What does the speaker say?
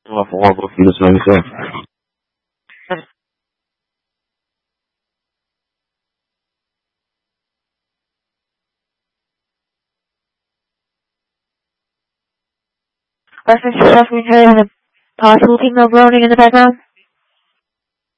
Awful horrible for you to make me say. Reference to suffering heard and the possible signal groaning in the background.